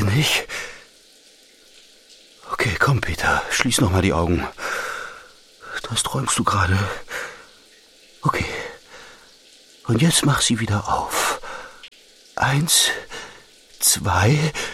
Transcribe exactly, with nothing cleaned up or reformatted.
nicht. Okay, komm, Peter, schließ noch mal die Augen. Das träumst du gerade. Okay. Und jetzt mach sie wieder auf. Eins, zwei,